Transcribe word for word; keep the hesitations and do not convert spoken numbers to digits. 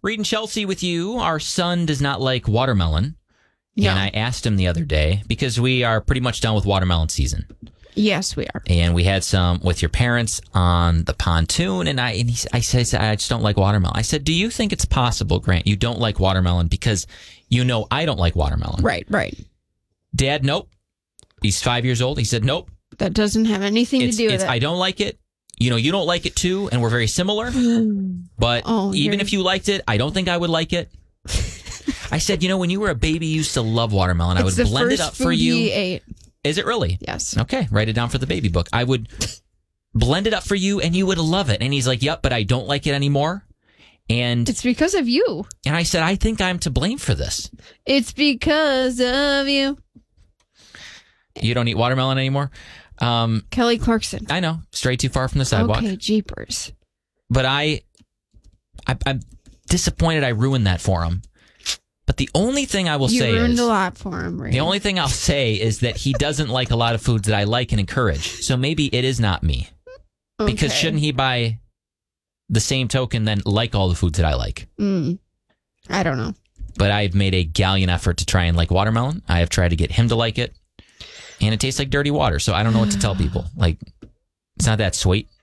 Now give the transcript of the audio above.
Reed and Chelsea with you. Our son does not like watermelon. No. And I asked him the other day, because we are pretty much done with watermelon season. Yes, we are. And we had some with your parents on the pontoon. And I and he, I said, I just don't like watermelon. I said, do you think it's possible, Grant, you don't like watermelon because you know I don't like watermelon? Right, right. Dad, nope. He's five years old. He said, nope. That doesn't have anything It's, to do with it's, it. I don't like it. You know, you don't like it too, and we're very similar. But Oh, even you're- if you liked it, I don't think I would like it. I said, you know, when you were a baby, you used to love watermelon. I would It's the blend it first up for food you. he ate. Is it really? Yes. Okay, write it down for the baby book. I would blend it up for you, and you would love it. And he's like, yep, but I don't like it anymore. And It's because of you. and I said, I think I'm to blame for this. It's because of you. You don't eat watermelon anymore? Um, Kelly Clarkson. I know, straight too far from the sidewalk. Okay, jeepers. But I, I, I'm disappointed I ruined that for him. But the only thing I will You say ruined is, a lot for him, Ray. the only thing I'll say is that he doesn't like a lot of foods that I like and encourage. So maybe it is not me. Because Okay. shouldn't he, by the same token, then like all the foods that I like? Mm. I don't know. But I've made a gallant effort to try and like watermelon. I have tried to get him to like it. And it tastes like dirty water. So I don't know what to tell people. Like, it's not that sweet.